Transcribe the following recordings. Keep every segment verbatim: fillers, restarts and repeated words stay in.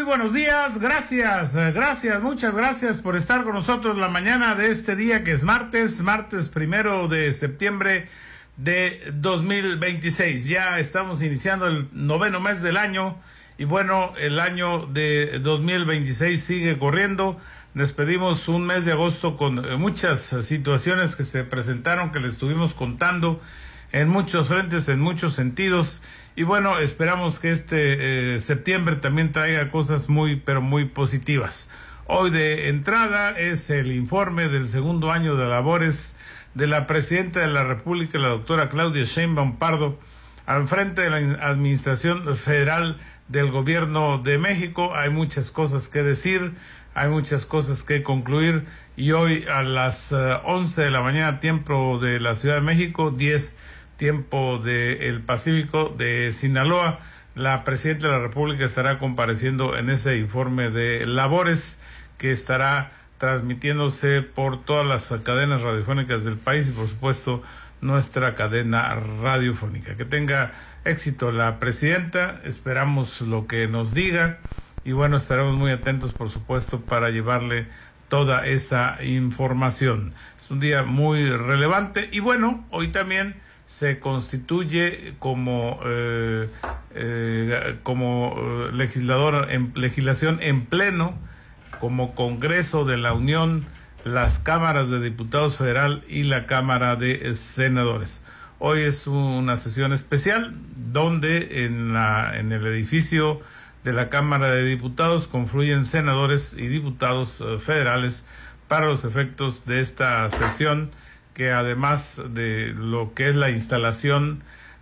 buenos días, gracias, gracias, muchas gracias por estar con nosotros la mañana de este día que es martes, martes primero de septiembre de dos mil veintiséis. Ya estamos iniciando el noveno mes del año y bueno, el año de dos mil veintiséis sigue corriendo. Despedimos un mes de agosto con muchas situaciones que se presentaron, que les estuvimos contando en muchos frentes, en muchos sentidos. Y bueno, esperamos que este eh, septiembre también traiga cosas muy, pero muy positivas. Hoy de entrada es el informe del segundo año de labores de la Presidenta de la República, la doctora Claudia Sheinbaum Pardo, al frente de la Administración Federal del Gobierno de México. Hay muchas cosas que decir, hay muchas cosas que concluir, y hoy a las uh, once de la mañana, tiempo de la Ciudad de México, diez tiempo del Pacífico de Sinaloa, la Presidenta de la República estará compareciendo en ese informe de labores que estará transmitiéndose por todas las cadenas radiofónicas del país y por supuesto nuestra cadena radiofónica. Que tenga éxito la Presidenta, esperamos lo que nos diga y bueno, estaremos muy atentos por supuesto para llevarle toda esa información. Es un día muy relevante y bueno, hoy también se constituye como eh, eh, como eh, legislador en legislación en pleno, como Congreso de la Unión, las cámaras de diputados federal y la Cámara de Senadores. Hoy es una sesión especial donde en la en el edificio de la Cámara de Diputados confluyen senadores y diputados eh, federales para los efectos de esta sesión, que además de lo que es la instalación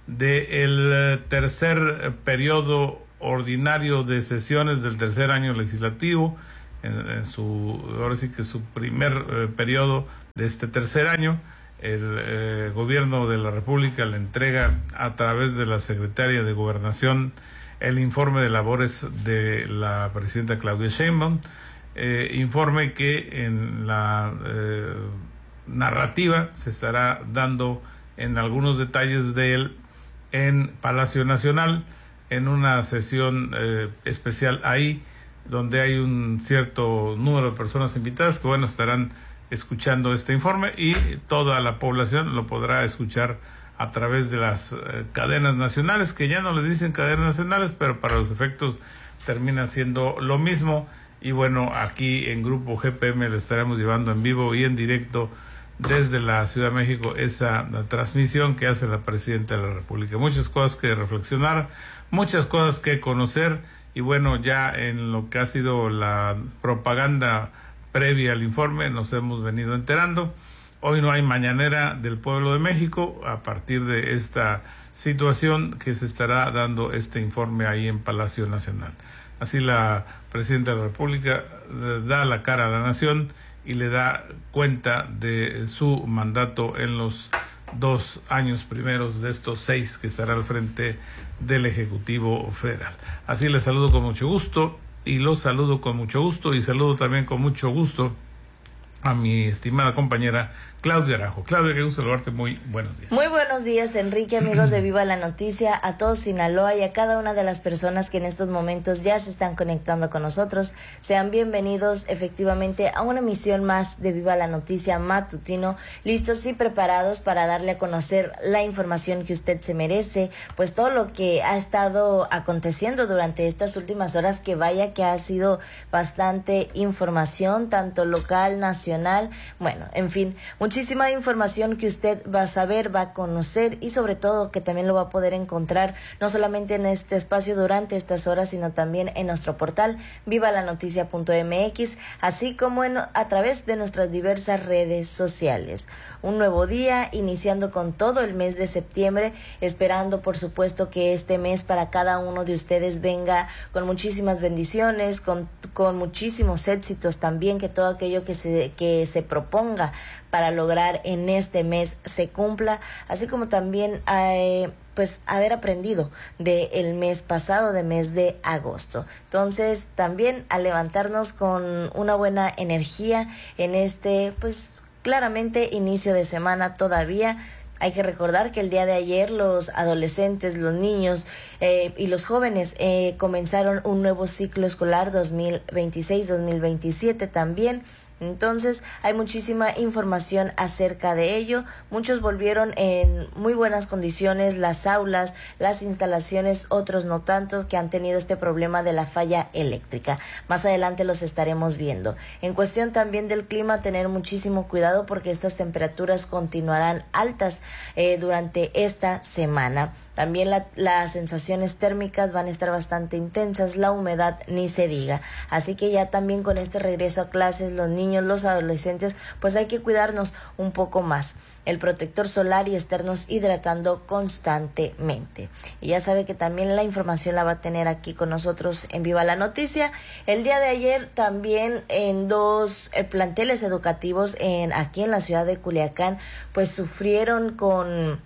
del tercer periodo ordinario de sesiones del tercer año legislativo, en, en su, ahora sí que su primer eh, periodo de este tercer año, el eh, gobierno de la República le entrega a través de la Secretaria de Gobernación el informe de labores de la Presidenta Claudia Sheinbaum, eh, informe que en la eh, narrativa se estará dando en algunos detalles de él en Palacio Nacional, en una sesión eh, especial ahí, donde hay un cierto número de personas invitadas que bueno, estarán escuchando este informe y toda la población lo podrá escuchar a través de las eh, cadenas nacionales, que ya no les dicen cadenas nacionales, pero para los efectos termina siendo lo mismo. Y bueno, aquí en Grupo G P M le estaremos llevando en vivo y en directo desde la Ciudad de México esa transmisión que hace la Presidenta de la República. Muchas cosas que reflexionar, muchas cosas que conocer y bueno, ya en lo que ha sido la propaganda previa al informe nos hemos venido enterando. Hoy no hay mañanera del pueblo de México a partir de esta situación que se estará dando este informe ahí en Palacio Nacional. Así la Presidenta de la República da la cara a la nación y le da cuenta de su mandato en los dos años primeros de estos seis que estará al frente del Ejecutivo Federal. Así les saludo con mucho gusto y los saludo con mucho gusto y saludo también con mucho gusto a mi estimada compañera Claudia Arajo. Claudia, qué gusto saludarte, muy buenos días. Muy buenos días, Enrique, amigos de Viva la Noticia, a todo Sinaloa y a cada una de las personas que en estos momentos ya se están conectando con nosotros. Sean bienvenidos efectivamente a una emisión más de Viva la Noticia matutino, listos y preparados para darle a conocer la información que usted se merece, pues todo lo que ha estado aconteciendo durante estas últimas horas, que vaya que ha sido bastante información, tanto local, nacional, bueno, en fin, muchísima información que usted va a saber, va a conocer y sobre todo que también lo va a poder encontrar no solamente en este espacio durante estas horas, sino también en nuestro portal viva la noticia punto m x, así como en, a través de nuestras diversas redes sociales. Un nuevo día, iniciando con todo el mes de septiembre, esperando por supuesto que este mes para cada uno de ustedes venga con muchísimas bendiciones, con, con muchísimos éxitos también, que todo aquello que se, que se proponga para lograr en este mes se cumpla, así como también eh, pues haber aprendido del mes pasado, de mes de agosto. Entonces también a levantarnos con una buena energía en este pues claramente inicio de semana todavía, Hay que recordar que el día de ayer los adolescentes, los niños eh, y los jóvenes eh, comenzaron un nuevo ciclo escolar dos mil veintiséis dos mil veintisiete también. Entonces hay muchísima información acerca de ello. Muchos volvieron en muy buenas condiciones, las aulas, las instalaciones, otros no tantos, que han tenido este problema de la falla eléctrica. Más adelante los estaremos viendo. En cuestión también del clima, tener muchísimo cuidado porque estas temperaturas continuarán altas eh, durante esta semana. También la, las sensaciones térmicas van a estar bastante intensas, la humedad ni se diga. Así que ya también con este regreso a clases, los niños niños, los adolescentes, pues hay que cuidarnos un poco más. El protector solar y estarnos hidratando constantemente. Y ya sabe que también la información la va a tener aquí con nosotros en Viva la Noticia. El día de ayer también en dos eh, planteles educativos en aquí en la ciudad de Culiacán, pues sufrieron con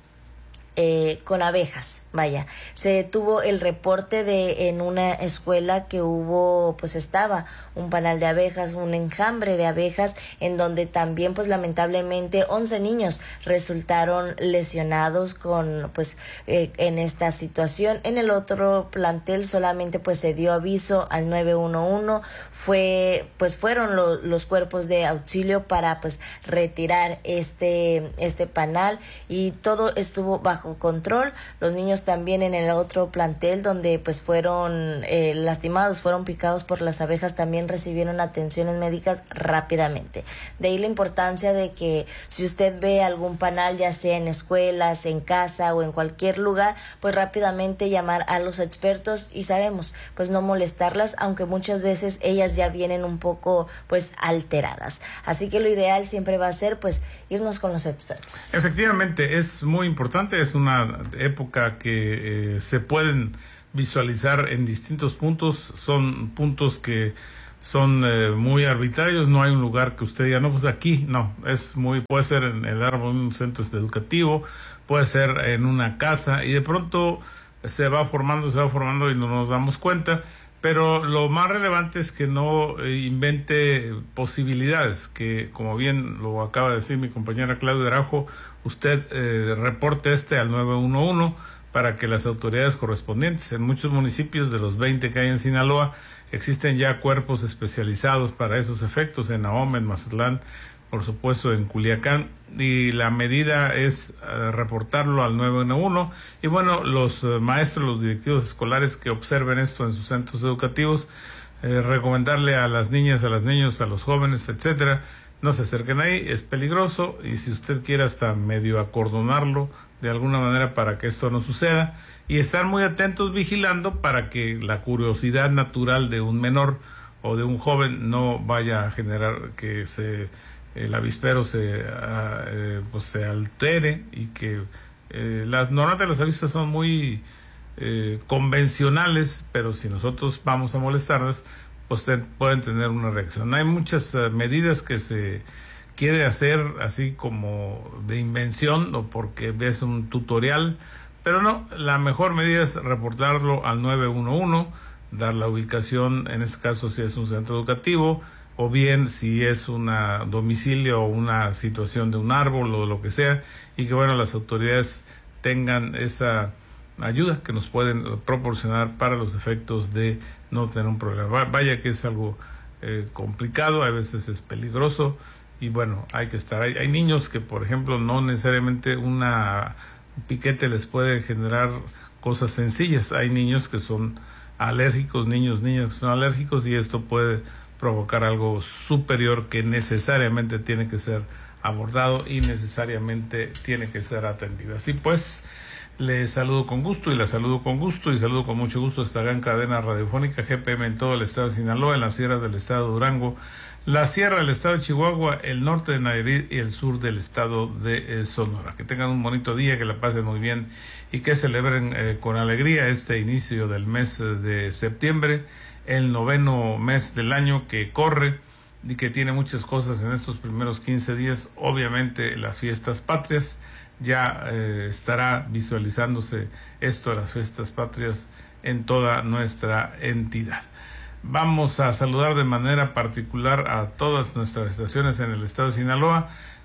Eh, con abejas, vaya, se tuvo el reporte de en una escuela que hubo, pues estaba un panal de abejas, un enjambre de abejas, en donde también pues lamentablemente once niños resultaron lesionados con pues eh, en esta situación. En el otro plantel solamente pues se dio aviso al nueve uno uno, fue pues fueron lo, los cuerpos de auxilio para pues retirar este este panal y todo estuvo bajo control. Los niños también en el otro plantel donde pues fueron eh, lastimados, fueron picados por las abejas, también recibieron atenciones médicas rápidamente. De ahí la importancia de que si usted ve algún panal, ya sea en escuelas, en casa o en cualquier lugar, pues rápidamente llamar a los expertos y sabemos, pues no molestarlas, aunque muchas veces ellas ya vienen un poco pues alteradas. Así que lo ideal siempre va a ser pues irnos con los expertos. Efectivamente, es muy importante, es una época que eh, se pueden visualizar en distintos puntos, son puntos que son eh, muy arbitrarios, no hay un lugar que usted diga, no, pues aquí, no, es muy, puede ser en el árbol, en un centro educativo, puede ser en una casa, y de pronto se va formando, se va formando y no nos damos cuenta, pero lo más relevante es que no eh, invente posibilidades, que como bien lo acaba de decir mi compañera Claudia Arajo, usted eh, reporte este al nueve uno uno para que las autoridades correspondientes, en muchos municipios de los veinte que hay en Sinaloa, existen ya cuerpos especializados para esos efectos, en Ahome, en Mazatlán, por supuesto en Culiacán, y la medida es uh, reportarlo al nueve uno uno, y bueno, los uh, maestros, los directivos escolares que observen esto en sus centros educativos, eh, recomendarle a las niñas, a los niños, a los jóvenes, etcétera, no se acerquen ahí, es peligroso, y si usted quiere hasta medio acordonarlo de alguna manera para que esto no suceda, y estar muy atentos vigilando para que la curiosidad natural de un menor o de un joven no vaya a generar que se el avispero se uh, eh, pues se altere, y que eh, las normalmente las avispas son muy eh, convencionales, pero si nosotros vamos a molestarlas, pues te, pueden tener una reacción. Hay muchas uh, medidas que se quiere hacer así como de invención o porque ves un tutorial, pero no, la mejor medida es reportarlo al nueve uno uno, dar la ubicación, en este caso si es un centro educativo, o bien si es un domicilio o una situación de un árbol o lo que sea, y que bueno, las autoridades tengan esa ayuda que nos pueden proporcionar para los efectos de no tener un problema. Vaya que es algo eh, complicado, a veces es peligroso, y bueno, hay que estar ahí. Hay niños que, por ejemplo, no necesariamente una un piquete les puede generar cosas sencillas. Hay niños que son alérgicos, niños, niñas que son alérgicos, y esto puede provocar algo superior que necesariamente tiene que ser abordado y necesariamente tiene que ser atendido. Así pues, le saludo con gusto y la saludo con gusto y saludo con mucho gusto a esta gran cadena radiofónica G P M en todo el estado de Sinaloa, en las sierras del estado de Durango, la sierra del estado de Chihuahua, el norte de Nayarit y el sur del estado de eh, Sonora. Que tengan un bonito día, que la pasen muy bien y que celebren eh, con alegría este inicio del mes de septiembre, el noveno mes del año que corre y que tiene muchas cosas en estos primeros quince días. Obviamente las fiestas patrias, ya eh, estará visualizándose esto de las fiestas patrias en toda nuestra entidad. Vamos a saludar de manera particular a todas nuestras estaciones en el estado de Sinaloa,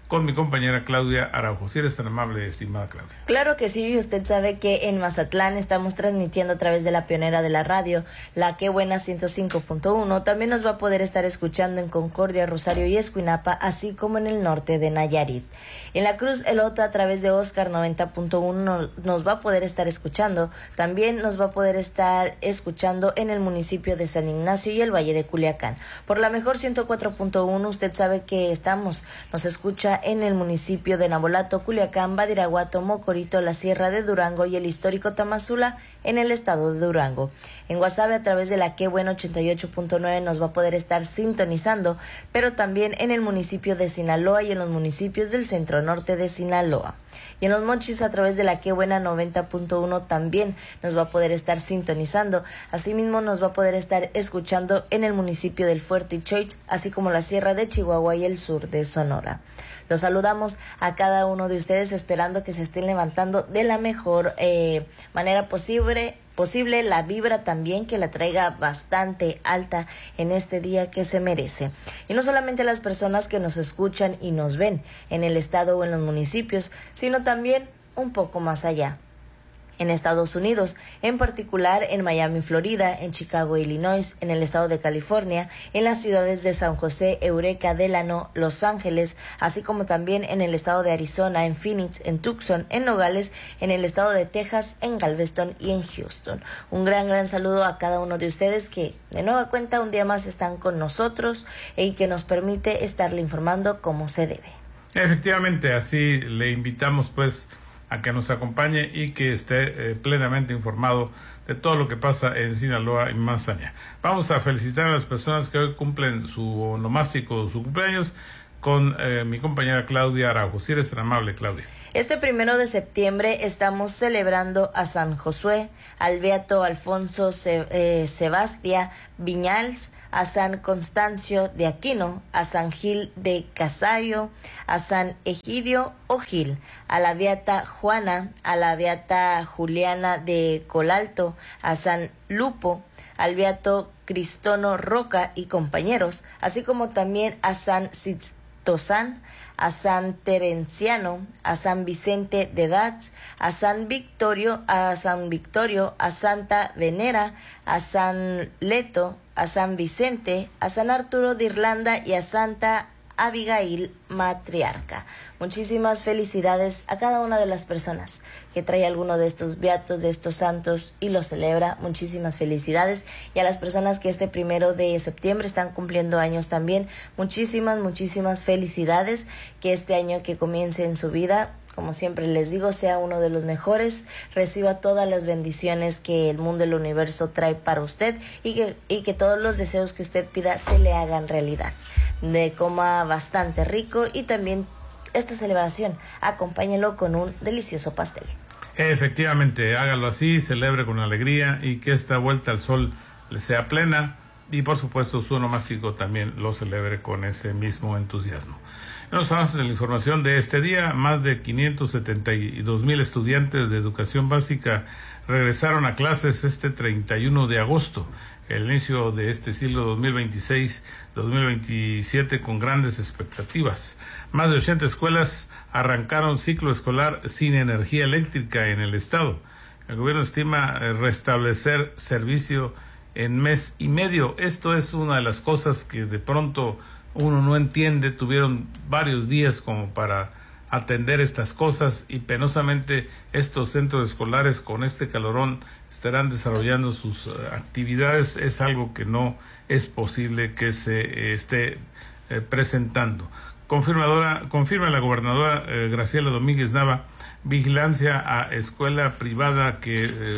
con mi compañera Claudia Araujo. Si eres tan amable, estimada Claudia. Claro que sí, usted sabe que en Mazatlán estamos transmitiendo a través de la pionera de la radio, la Qué Buena ciento cinco punto uno. También nos va a poder estar escuchando en Concordia, Rosario y Escuinapa, así como en el norte de Nayarit. En la Cruz Elota, a través de Oscar noventa punto uno, nos va a poder estar escuchando. También nos va a poder estar escuchando en el municipio de San Ignacio y el Valle de Culiacán. Por la Mejor ciento cuatro punto uno, usted sabe que estamos, nos escucha en el municipio de Nabolato, Culiacán, Badiraguato, Mocorito, la Sierra de Durango y el histórico Tamazula en el estado de Durango. En Guasave, a través de la Qué Bueno ochenta y ocho punto nueve, nos va a poder estar sintonizando, pero también en el municipio de Sinaloa y en los municipios del centro norte de Sinaloa. Y en Los Mochis, a través de la Qué Buena noventa punto uno, también nos va a poder estar sintonizando. Asimismo, nos va a poder estar escuchando en el municipio del Fuerte y Choix, así como la Sierra de Chihuahua y el sur de Sonora. Los saludamos a cada uno de ustedes, esperando que se estén levantando de la mejor eh, manera posible, posible, la vibra también que la traiga bastante alta en este día que se merece. Y no solamente las personas que nos escuchan y nos ven en el estado o en los municipios, sino también un poco más allá. En Estados Unidos, en particular en Miami, Florida, en Chicago, Illinois, en el estado de California, en las ciudades de San José, Eureka, Delano, Los Ángeles, así como también en el estado de Arizona, en Phoenix, en Tucson, en Nogales, en el estado de Texas, en Galveston y en Houston. Un gran, gran saludo a cada uno de ustedes que de nueva cuenta un día más están con nosotros y que nos permite estarle informando como se debe. Efectivamente, así le invitamos pues a que nos acompañe y que esté eh, plenamente informado de todo lo que pasa en Sinaloa y más allá. Vamos a felicitar a las personas que hoy cumplen su onomástico, su cumpleaños, con eh, mi compañera Claudia Araujo. Si eres tan amable, Claudia. Este primero de septiembre estamos celebrando a San Josué, al Beato Alfonso Se, eh, Sebastia Viñals, a San Constancio de Aquino, a San Gil de Casario, a San Egidio Ogil, a la Beata Juana, a la Beata Juliana de Colalto, a San Lupo, al Beato Cristono Roca y compañeros, así como también a San Sixtosán, a San Terenciano, a San Vicente de Dax, a San Victorio, a San Victorio, a Santa Venera, a San Leto, a San Vicente, a San Arturo de Irlanda y a Santa Abigail Matriarca. Muchísimas felicidades a cada una de las personas que trae alguno de estos beatos, de estos santos y los celebra. Muchísimas felicidades. Y a las personas que este primero de septiembre están cumpliendo años también, muchísimas, muchísimas felicidades. Que este año que comience en su vida, como siempre les digo, sea uno de los mejores, reciba todas las bendiciones que el mundo y el universo trae para usted y que, y que todos los deseos que usted pida se le hagan realidad. De coma bastante rico y también esta celebración acompáñelo con un delicioso pastel. Efectivamente, hágalo así, celebre con alegría y que esta vuelta al sol le sea plena y por supuesto su onomástico también lo celebre con ese mismo entusiasmo. En los avances de la información de este día, más de quinientos setenta y dos mil estudiantes de educación básica regresaron a clases este treinta y uno de agosto, el inicio de este siglo dos mil veintiséis dos mil veintisiete con grandes expectativas. Más de ochenta escuelas arrancaron ciclo escolar sin energía eléctrica en el estado. El gobierno estima restablecer servicio en mes y medio. Esto es una de las cosas que de pronto uno no entiende. Tuvieron varios días como para atender estas cosas y penosamente estos centros escolares con este calorón estarán desarrollando sus uh, actividades. Es algo que no es posible que se eh, esté eh, presentando. Confirmadora, confirma la gobernadora eh, Graciela Domínguez Nava vigilancia a escuela privada que eh,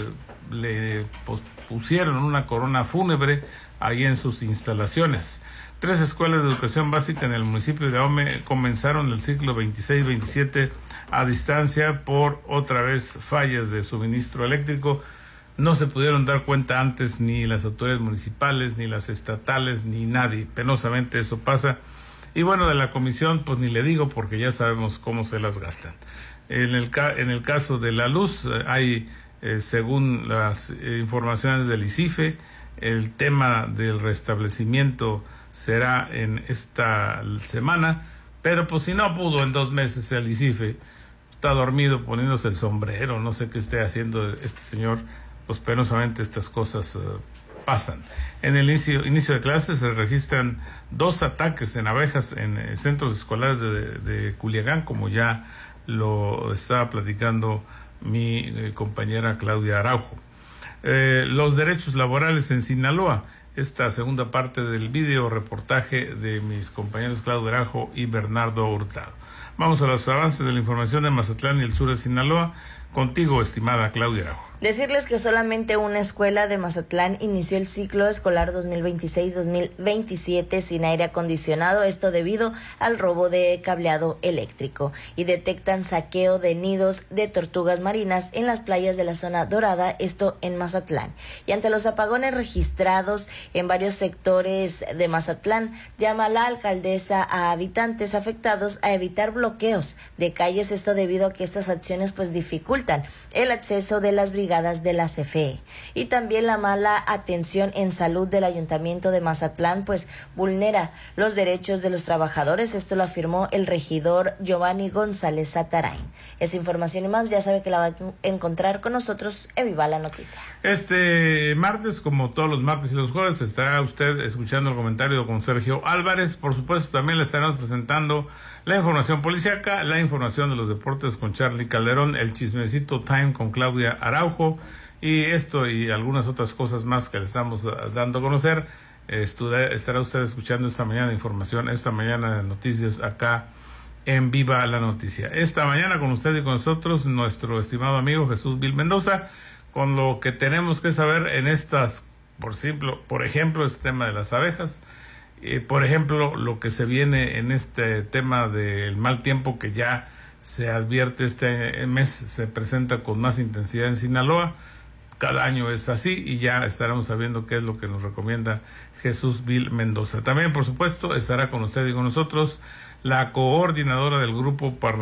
le pusieron una corona fúnebre ahí en sus instalaciones. Tres escuelas de educación básica en el municipio de Ahome comenzaron el ciclo veintiséis veintisiete a distancia por otra vez fallas de suministro eléctrico. No se pudieron dar cuenta antes ni las autoridades municipales, ni las estatales, ni nadie. Penosamente eso pasa. Y bueno, de la comisión, pues ni le digo porque ya sabemos cómo se las gastan. En el, ca en el caso de la luz, eh, hay, eh, según las eh, informaciones del ICIFE, el tema del restablecimiento será en esta semana, Pero pues si no pudo en dos meses el ICIFE, está dormido poniéndose el sombrero, no sé qué esté haciendo este señor, pues penosamente estas cosas uh, pasan. En el inicio, inicio de clases se registran dos ataques en abejas en eh, centros escolares de, de Culiacán, como ya lo estaba platicando mi eh, compañera Claudia Araujo. Eh, los derechos laborales en Sinaloa, esta segunda parte del video reportaje de mis compañeros Claudia Araujo y Bernardo Hurtado. Vamos a los avances de la información de Mazatlán y el sur de Sinaloa. Contigo, estimada Claudia Araujo. Decirles que solamente una escuela de Mazatlán inició el ciclo escolar dos mil veintiséis dos mil veintisiete sin aire acondicionado, esto debido al robo de cableado eléctrico, y detectan saqueo de nidos de tortugas marinas en las playas de la zona dorada, esto en Mazatlán. Y ante los apagones registrados en varios sectores de Mazatlán, llama la alcaldesa a habitantes afectados a evitar bloqueos de calles, esto debido a que estas acciones pues dificultan el acceso de las brigadas de la C F E. Y también la mala atención en salud del Ayuntamiento de Mazatlán pues vulnera los derechos de los trabajadores, esto lo afirmó el regidor Giovanni González Satarain. Esa información y más ya sabe que la va a encontrar con nosotros en Viva la Noticia. Este martes, como todos los martes y los jueves, estará usted escuchando el comentario con Sergio Álvarez. Por supuesto, también le estaremos presentando la información policíaca, la información de los deportes con Charlie Calderón, el chismecito time con Claudia Araujo, y esto y algunas otras cosas más que le estamos dando a conocer. Estará usted escuchando esta mañana de información, esta mañana de noticias acá en Viva la Noticia. Esta mañana con usted y con nosotros, nuestro estimado amigo Jesús Vil Mendoza, con lo que tenemos que saber en estas, por ejemplo, por ejemplo, este tema de las abejas. Eh, por ejemplo, lo que se viene en este tema del mal tiempo que ya se advierte este mes, se presenta con más intensidad en Sinaloa. Cada año es así y ya estaremos sabiendo qué es lo que nos recomienda Jesús Vil Mendoza. También, por supuesto, estará con usted y con nosotros la coordinadora del grupo parlamentario